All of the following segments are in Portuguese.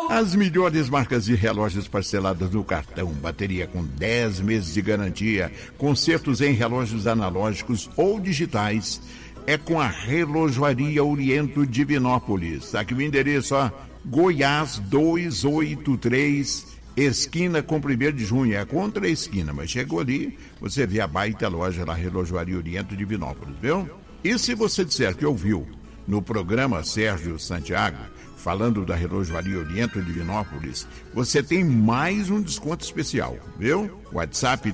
As melhores marcas de relógios parcelados no cartão, bateria com 10 meses de garantia, consertos em relógios analógicos ou digitais, é com a Relojoaria Oriento Divinópolis. Aqui o endereço, ó, Goiás 283, esquina com 1º de junho, é contra a esquina, mas chegou ali, você vê a baita loja da Relojoaria Oriento Divinópolis, viu? E se você disser que ouviu no programa Sérgio Santiago, falando da Relojoaria Oriento Divinópolis, você tem mais um desconto especial, viu? WhatsApp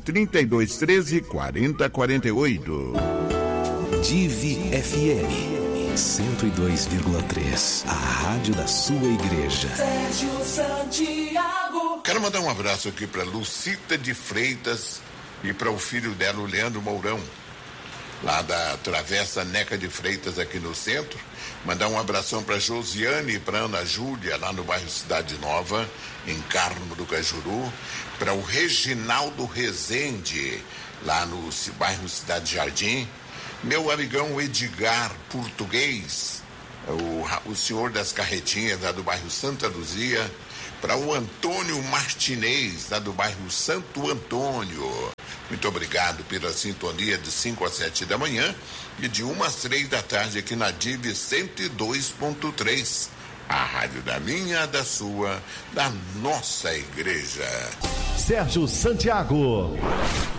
3213-4048. Divi FM 102,3, a rádio da sua igreja. Sérgio Santiago. Quero mandar um abraço aqui para Lucita de Freitas e para o filho dela, o Leandro Mourão, lá da Travessa Neca de Freitas, aqui no centro. Mandar um abração para Josiane e para Ana Júlia, lá no bairro Cidade Nova, em Carmo do Cajuru. Para o Reginaldo Rezende, lá no bairro Cidade Jardim. Meu amigão Edgar Português, o senhor das carretinhas, lá do bairro Santa Luzia. Para o Antônio Martinez, lá do bairro Santo Antônio. Muito obrigado pela sintonia de 5 às 7 da manhã e de 1 às 3 da tarde aqui na DIV 102.3. A rádio da minha, da sua, da nossa igreja. Sérgio Santiago.